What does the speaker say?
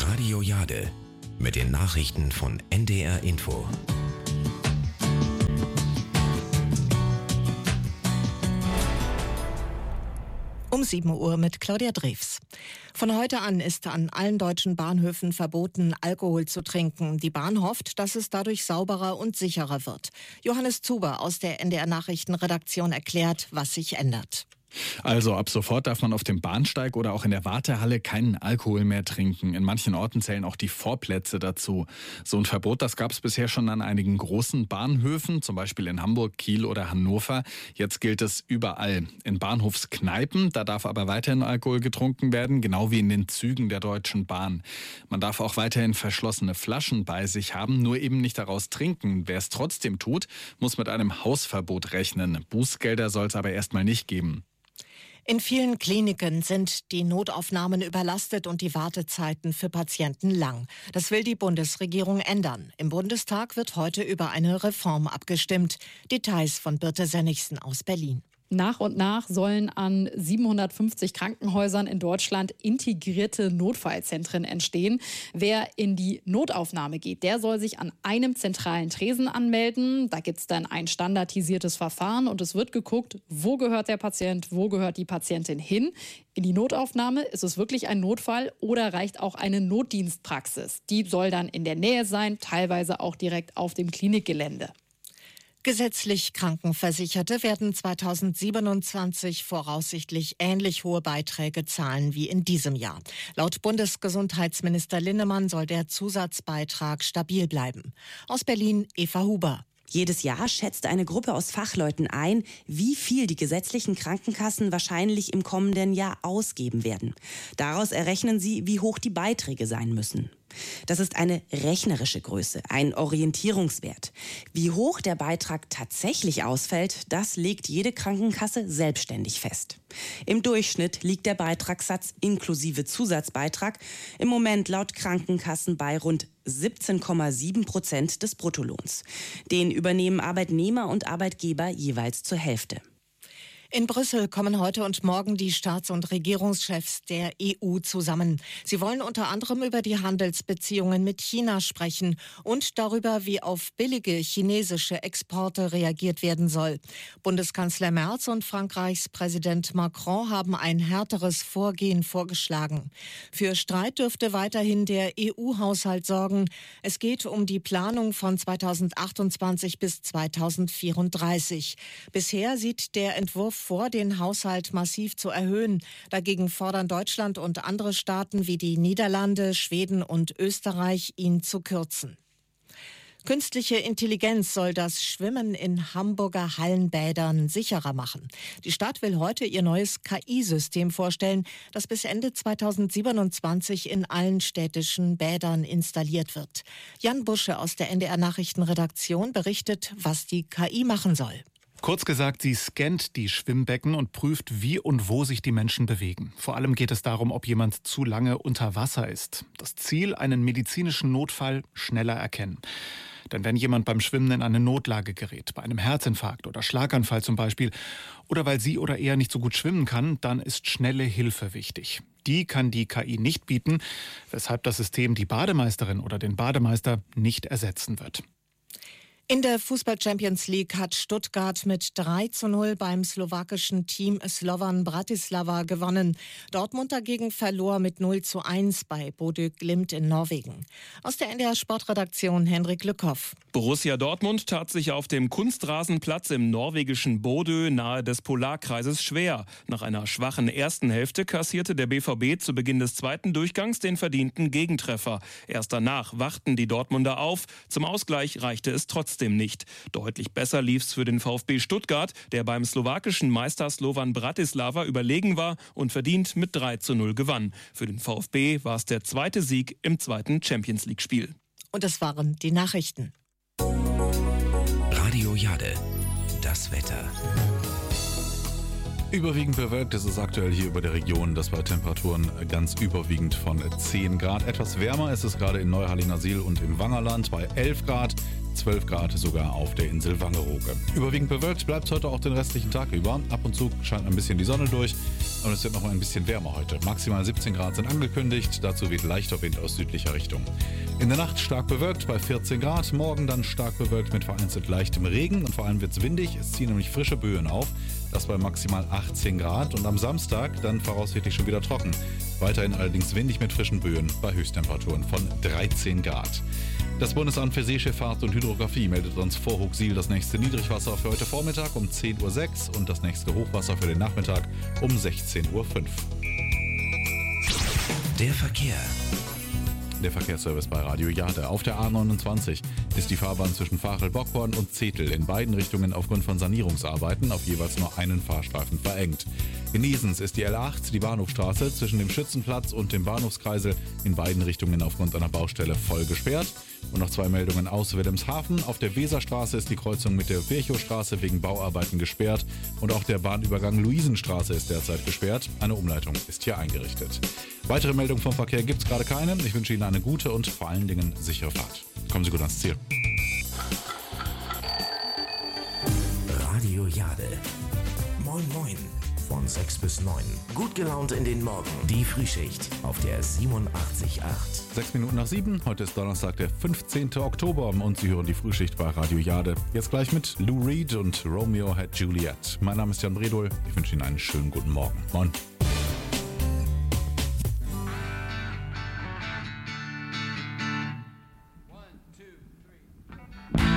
Radio Jade mit den Nachrichten von NDR Info. Um 7 Uhr mit Claudia Drews. Von heute an ist an allen deutschen Bahnhöfen verboten, Alkohol zu trinken. Die Bahn hofft, dass es dadurch sauberer und sicherer wird. Johannes Zuber aus der NDR Nachrichtenredaktion erklärt, was sich ändert. Also ab sofort darf man auf dem Bahnsteig oder auch in der Wartehalle keinen Alkohol mehr trinken. In manchen Orten zählen auch die Vorplätze dazu. So ein Verbot, das gab es bisher schon an einigen großen Bahnhöfen, zum Beispiel in Hamburg, Kiel oder Hannover. Jetzt gilt es überall. In Bahnhofskneipen, da darf aber weiterhin Alkohol getrunken werden, genau wie in den Zügen der Deutschen Bahn. Man darf auch weiterhin verschlossene Flaschen bei sich haben, nur eben nicht daraus trinken. Wer es trotzdem tut, muss mit einem Hausverbot rechnen. Bußgelder soll es aber erstmal nicht geben. In vielen Kliniken sind die Notaufnahmen überlastet und die Wartezeiten für Patienten lang. Das will die Bundesregierung ändern. Im Bundestag wird heute über eine Reform abgestimmt. Details von Birte Sönnigsen aus Berlin. Nach und nach sollen an 750 Krankenhäusern in Deutschland integrierte Notfallzentren entstehen. Wer in die Notaufnahme geht, der soll sich an einem zentralen Tresen anmelden. Da gibt es dann ein standardisiertes Verfahren und es wird geguckt, wo gehört der Patient, wo gehört die Patientin hin. In die Notaufnahme, ist es wirklich ein Notfall oder reicht auch eine Notdienstpraxis? Die soll dann in der Nähe sein, teilweise auch direkt auf dem Klinikgelände. Gesetzlich Krankenversicherte werden 2027 voraussichtlich ähnlich hohe Beiträge zahlen wie in diesem Jahr. Laut Bundesgesundheitsminister Linnemann soll der Zusatzbeitrag stabil bleiben. Aus Berlin Eva Huber. Jedes Jahr schätzt eine Gruppe aus Fachleuten ein, wie viel die gesetzlichen Krankenkassen wahrscheinlich im kommenden Jahr ausgeben werden. Daraus errechnen sie, wie hoch die Beiträge sein müssen. Das ist eine rechnerische Größe, ein Orientierungswert. Wie hoch der Beitrag tatsächlich ausfällt, das legt jede Krankenkasse selbstständig fest. Im Durchschnitt liegt der Beitragssatz inklusive Zusatzbeitrag im Moment laut Krankenkassen bei rund 17,7% des Bruttolohns. Den übernehmen Arbeitnehmer und Arbeitgeber jeweils zur Hälfte. In Brüssel kommen heute und morgen die Staats- und Regierungschefs der EU zusammen. Sie wollen unter anderem über die Handelsbeziehungen mit China sprechen und darüber, wie auf billige chinesische Exporte reagiert werden soll. Bundeskanzler Merz und Frankreichs Präsident Macron haben ein härteres Vorgehen vorgeschlagen. Für Streit dürfte weiterhin der EU-Haushalt sorgen. Es geht um die Planung von 2028 bis 2034. Bisher sieht der Entwurf vor, den Haushalt massiv zu erhöhen. Dagegen fordern Deutschland und andere Staaten wie die Niederlande, Schweden und Österreich, ihn zu kürzen. Künstliche Intelligenz soll das Schwimmen in Hamburger Hallenbädern sicherer machen. Die Stadt will heute ihr neues KI-System vorstellen, das bis Ende 2027 in allen städtischen Bädern installiert wird. Jan Busche aus der NDR Nachrichtenredaktion berichtet, was die KI machen soll. Kurz gesagt, sie scannt die Schwimmbecken und prüft, wie und wo sich die Menschen bewegen. Vor allem geht es darum, ob jemand zu lange unter Wasser ist. Das Ziel, einen medizinischen Notfall schneller erkennen. Denn wenn jemand beim Schwimmen in eine Notlage gerät, bei einem Herzinfarkt oder Schlaganfall zum Beispiel, oder weil sie oder er nicht so gut schwimmen kann, dann ist schnelle Hilfe wichtig. Die kann die KI nicht bieten, weshalb das System die Bademeisterin oder den Bademeister nicht ersetzen wird. In der Fußball-Champions League hat Stuttgart mit 3:0 beim slowakischen Team Slovan Bratislava gewonnen. Dortmund dagegen verlor mit 0:1 bei Bodø Glimt in Norwegen. Aus der NDR Sportredaktion Henrik Lückhoff. Borussia Dortmund tat sich auf dem Kunstrasenplatz im norwegischen Bodø nahe des Polarkreises schwer. Nach einer schwachen ersten Hälfte kassierte der BVB zu Beginn des zweiten Durchgangs den verdienten Gegentreffer. Erst danach wachten die Dortmunder auf. Zum Ausgleich reichte es trotzdem nicht. Deutlich besser lief's für den VfB Stuttgart, der beim slowakischen Meister Slovan Bratislava überlegen war und verdient mit 3:0 gewann. Für den VfB war es der zweite Sieg im zweiten Champions-League-Spiel. Und das waren die Nachrichten. Radio Jade, das Wetter. Überwiegend bewölkt ist es aktuell hier über der Region. Das bei Temperaturen ganz überwiegend von 10 Grad. Etwas wärmer ist es gerade in Neuharlingersiel und im Wangerland bei 11 Grad. 12 Grad sogar auf der Insel Wangerooge. Überwiegend bewölkt bleibt es heute auch den restlichen Tag über. Ab und zu scheint ein bisschen die Sonne durch und es wird noch mal ein bisschen wärmer heute. Maximal 17 Grad sind angekündigt, dazu weht leichter Wind aus südlicher Richtung. In der Nacht stark bewölkt bei 14 Grad, morgen dann stark bewölkt mit vereinzelt leichtem Regen und vor allem wird es windig, es ziehen nämlich frische Böen auf, das bei maximal 18 Grad und am Samstag dann voraussichtlich schon wieder trocken. Weiterhin allerdings windig mit frischen Böen bei Höchsttemperaturen von 13 Grad. Das Bundesamt für Seeschifffahrt und Hydrographie meldet uns vor Hoochsiel das nächste Niedrigwasser für heute Vormittag um 10.06 Uhr und das nächste Hochwasser für den Nachmittag um 16.05 Uhr. Der Verkehr. Der Verkehrsservice bei Radio Jade. Auf der A29 ist die Fahrbahn zwischen Vachel-Bockhorn und Zetel in beiden Richtungen aufgrund von Sanierungsarbeiten auf jeweils nur einen Fahrstreifen verengt. In Niesens ist die L8, die Bahnhofstraße, zwischen dem Schützenplatz und dem Bahnhofskreisel in beiden Richtungen aufgrund einer Baustelle voll gesperrt. Und noch 2 Meldungen aus Wilhelmshaven. Auf der Weserstraße ist die Kreuzung mit der Virchowstraße wegen Bauarbeiten gesperrt. Und auch der Bahnübergang Luisenstraße ist derzeit gesperrt. Eine Umleitung ist hier eingerichtet. Weitere Meldungen vom Verkehr gibt es gerade keine. Ich wünsche Ihnen eine gute und vor allen Dingen sichere Fahrt. Kommen Sie gut ans Ziel. Radio Jade. Moin Moin. Von 6 bis 9. Gut gelaunt in den Morgen. Die Frühschicht auf der 87.8. 6 Minuten nach 7. Heute ist Donnerstag, der 15. Oktober und Sie hören die Frühschicht bei Radio Jade. Jetzt gleich mit Lou Reed und Romeo had Juliet. Mein Name ist Jan Bredol. Ich wünsche Ihnen einen schönen guten Morgen. Moin.